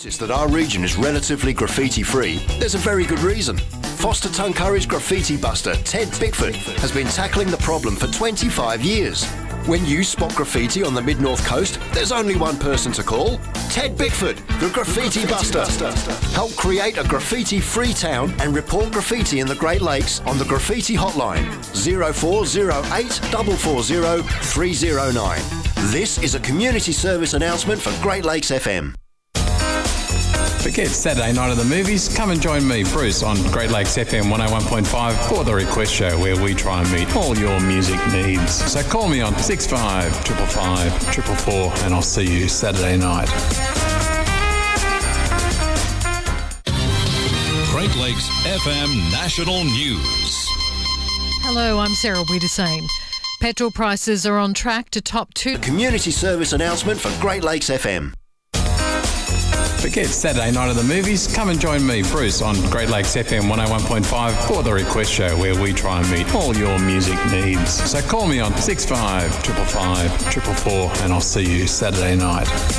Notice that our region is relatively graffiti-free, there's a very good reason. Foster Tuncurry's graffiti buster, Ted Bickford, has been tackling the problem for 25 years. When you spot graffiti on the Mid-North Coast, there's only one person to call. Ted Bickford, the Graffiti Buster. Help create a graffiti-free town and report graffiti in the Great Lakes on the Graffiti Hotline, 0408 440 309. This is a community service announcement for Great Lakes FM. Forget Saturday night at the movies. Come and join me, Bruce, on Great Lakes FM 101.5 for the Request Show, where we try and meet all your music needs. So call me on 65 555 444 and I'll see you Saturday night. Great Lakes FM National News. Hello, I'm Sarah Wiedersane. Petrol prices are on track to top 2. A community service announcement for Great Lakes FM. Forget Saturday night at the movies. Come and join me, Bruce, on Great Lakes FM 101.5 for the Request Show, where we try and meet all your music needs. So call me on 65 555 444 and I'll see you Saturday night.